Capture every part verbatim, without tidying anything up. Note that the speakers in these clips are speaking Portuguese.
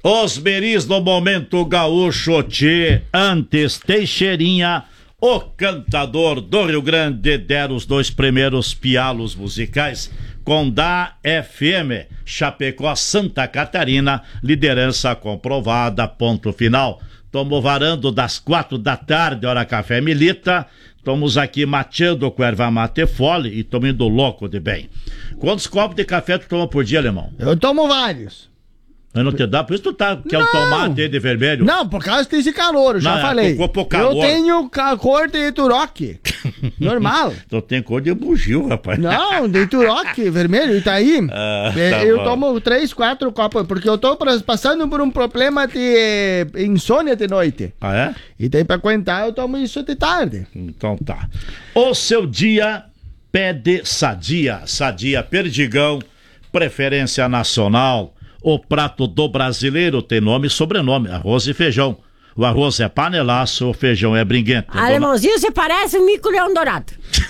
Os beris no momento gaúcho, tchê, antes Teixeirinha, o cantador do Rio Grande, deram os dois primeiros pialos musicais com da F M, Chapecó, Santa Catarina, liderança comprovada, ponto final. Tomo varando das quatro da tarde, hora café milita, estamos aqui mateando com erva mate fole e estamos indo louco de bem. Quantos copos de café tu toma por dia, alemão? Eu tomo vários. Mas não te dá, por isso tu tá, quer o tomate aí de vermelho? Não, por causa desse calor, eu já Não, falei. tocou por calor. Eu tenho ca- cor de Turoque. Normal. Tu tem cor de bugio, rapaz. Não, de Turoque, vermelho, Itaí. Ah, É, tá eu bom. tomo três, quatro copos, porque eu tô pra- passando por um problema de eh, insônia de noite. Ah, é? E daí pra aguentar eu tomo isso de tarde. Então tá. O seu dia pede Sadia. Sadia Perdigão, preferência nacional. O prato do brasileiro tem nome e sobrenome, arroz e feijão. O arroz é panelaço, o feijão é brinquedo. Alemãozinho, você parece um mico-leão dourado.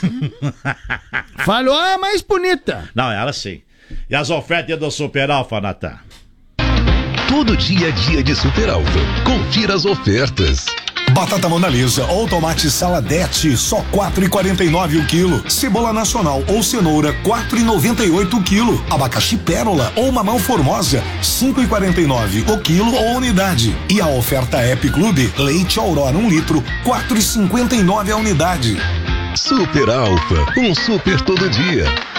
Falou a mais bonita. Não, ela sim. E as ofertas do Super Alfa, Natan? Todo dia é dia de Super Alfa. Confira as ofertas. Batata Mona Lisa ou tomate saladete, só quatro e quarenta e nove o quilo. Cebola nacional ou cenoura, quatro e noventa e oito o quilo. Abacaxi pérola ou mamão formosa, cinco e quarenta e nove o quilo ou unidade. E a oferta Happy Club, leite Aurora um litro, quatro e cinquenta e nove a unidade. Super Alfa, um super todo dia.